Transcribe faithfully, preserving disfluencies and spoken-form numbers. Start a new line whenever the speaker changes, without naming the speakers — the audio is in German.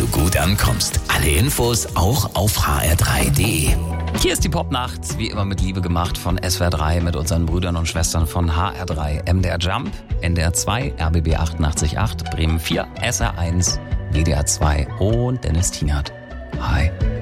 du gut ankommst. Alle Infos auch auf h r drei punkt d e.
Hier ist die Popnacht, wie immer mit Liebe gemacht von S W R drei mit unseren Brüdern und Schwestern von H R drei, M D R Jump, N D R zwei, R B B achtundachtzig Komma acht, Bremen vier, S R eins, W D R zwei und Dennis Tienert. Hi.